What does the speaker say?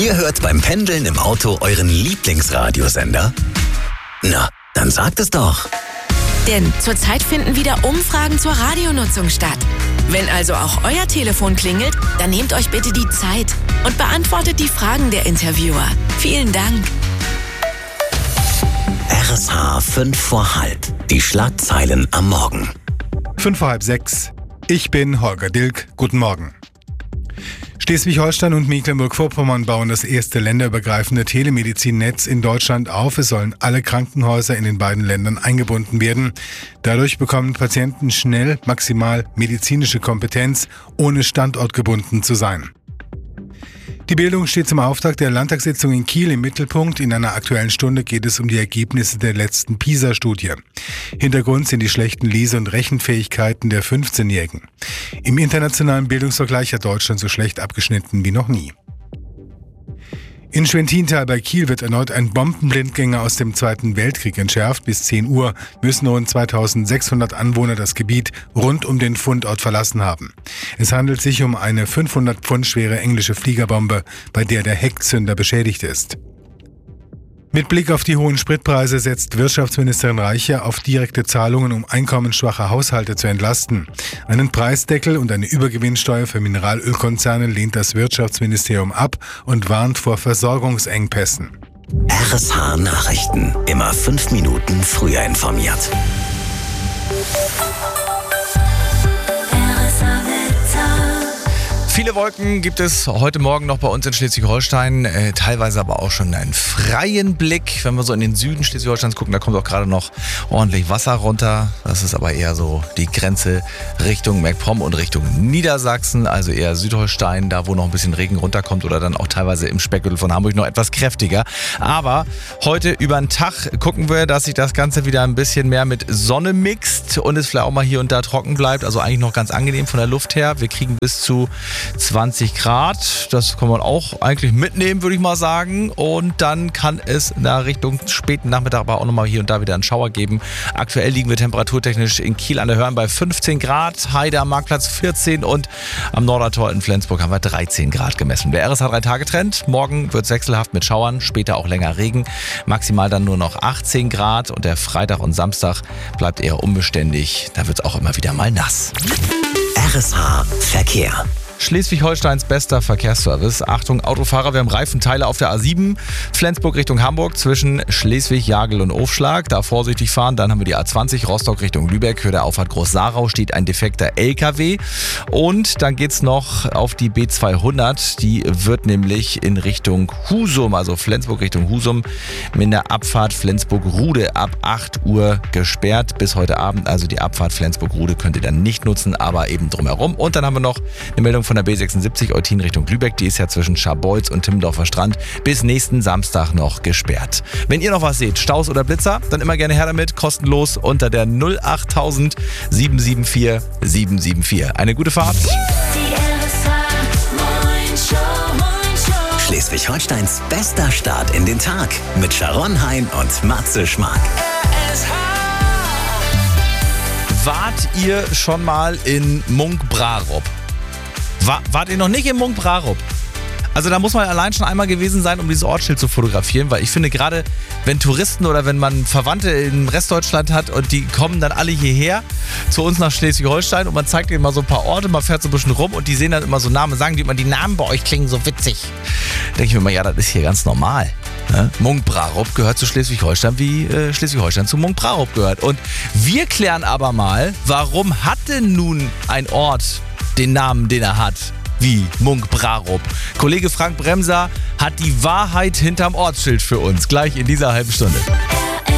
Ihr hört beim Pendeln im Auto euren Lieblingsradiosender? Na, dann sagt es doch. Denn zurzeit finden wieder Umfragen zur Radionutzung statt. Wenn also auch euer Telefon klingelt, dann nehmt euch bitte die Zeit und beantwortet die Fragen der Interviewer. Vielen Dank. RSH 5 vor halb. Die Schlagzeilen am Morgen. 5 vor halb 6. Ich bin Holger Dilk. Guten Morgen. Schleswig-Holstein und Mecklenburg-Vorpommern bauen das erste länderübergreifende Telemedizinnetz in Deutschland auf. Es sollen alle Krankenhäuser in den beiden Ländern eingebunden werden. Dadurch bekommen Patienten schnell maximal medizinische Kompetenz, ohne standortgebunden zu sein. Die Bildung steht zum Auftakt der Landtagssitzung in Kiel im Mittelpunkt. In einer Aktuellen Stunde geht es um die Ergebnisse der letzten PISA-Studie. Hintergrund sind die schlechten Lese- und Rechenfähigkeiten der 15-Jährigen. Im internationalen Bildungsvergleich hat Deutschland so schlecht abgeschnitten wie noch nie. In Schwentintal bei Kiel wird erneut ein Bombenblindgänger aus dem Zweiten Weltkrieg entschärft. Bis 10 Uhr müssen rund 2600 Anwohner das Gebiet rund um den Fundort verlassen haben. Es handelt sich um eine 500 Pfund schwere englische Fliegerbombe, bei der der Heckzünder beschädigt ist. Mit Blick auf die hohen Spritpreise setzt Wirtschaftsministerin Reiche auf direkte Zahlungen, um einkommensschwache Haushalte zu entlasten. Einen Preisdeckel und eine Übergewinnsteuer für Mineralölkonzerne lehnt das Wirtschaftsministerium ab und warnt vor Versorgungsengpässen. RSH Nachrichten. Immer 5 Minuten früher informiert. Viele Wolken gibt es heute Morgen noch bei uns in Schleswig-Holstein, teilweise aber auch schon einen freien Blick. Wenn wir so in den Süden Schleswig-Holsteins gucken, da kommt auch gerade noch ordentlich Wasser runter. Das ist aber eher so die Grenze Richtung MacPom und Richtung Niedersachsen, also eher Südholstein, da wo noch ein bisschen Regen runterkommt oder dann auch teilweise im Speckgürtel von Hamburg noch etwas kräftiger. Aber heute über den Tag gucken wir, dass sich das Ganze wieder ein bisschen mehr mit Sonne mixt und es vielleicht auch mal hier und da trocken bleibt. Also eigentlich noch ganz angenehm von der Luft her. Wir kriegen bis zu 20 Grad, das kann man auch eigentlich mitnehmen, würde ich mal sagen. Und dann kann es in der Richtung späten Nachmittag aber auch nochmal hier und da wieder einen Schauer geben. Aktuell liegen wir temperaturtechnisch in Kiel an der Hörn bei 15 Grad, Heide am Marktplatz 14 und am Nordertor in Flensburg haben wir 13 Grad gemessen. Der RSH 3-Tage-Trend, morgen wird es wechselhaft mit Schauern, später auch länger Regen, maximal dann nur noch 18 Grad und der Freitag und Samstag bleibt eher unbeständig, da wird es auch immer wieder mal nass. RSH Verkehr. Schleswig-Holsteins bester Verkehrsservice. Achtung, Autofahrer, wir haben Reifenteile auf der A7, Flensburg Richtung Hamburg, zwischen Schleswig, Jagel und Ofschlag. Da vorsichtig fahren. Dann haben wir die A20, Rostock Richtung Lübeck. Für der Auffahrt Groß-Sarau steht ein defekter LKW. Und dann geht's noch auf die B200. Die wird nämlich in Richtung Husum, also Flensburg Richtung Husum, mit der Abfahrt Flensburg-Rude ab 8 Uhr gesperrt. Bis heute Abend, also die Abfahrt Flensburg-Rude könnt ihr dann nicht nutzen, aber eben drumherum. Und dann haben wir noch eine Meldung von der B76 Eutin Richtung Lübeck. Die ist ja zwischen Scharbeutz und Timmendorfer Strand bis nächsten Samstag noch gesperrt. Wenn ihr noch was seht, Staus oder Blitzer, dann immer gerne her damit, kostenlos unter der 08000 774 774. Eine gute Fahrt. Schleswig-Holsteins bester Start in den Tag mit Sharon Hein und Matze Schmark. Wart ihr schon mal in Munkbrarup? Wart ihr noch nicht in Munkbrarup? Also da muss man allein schon einmal gewesen sein, um dieses Ortsschild zu fotografieren, weil ich finde gerade, wenn Touristen oder wenn man Verwandte in Restdeutschland hat und die kommen dann alle hierher zu uns nach Schleswig-Holstein und man zeigt ihnen mal so ein paar Orte, man fährt so ein bisschen rum und die sehen dann immer so Namen, sagen die immer, die Namen bei euch klingen so witzig. Da denke ich mir immer, ja, das ist hier ganz normal. Ne? Munkbrarup gehört zu Schleswig-Holstein, wie Schleswig-Holstein zu Munkbrarup gehört. Und wir klären aber mal, warum hat denn nun ein Ort den Namen, den er hat, wie Munkbrarup? Kollege Frank Bremser hat die Wahrheit hinterm Ortsschild für uns, gleich in dieser halben Stunde.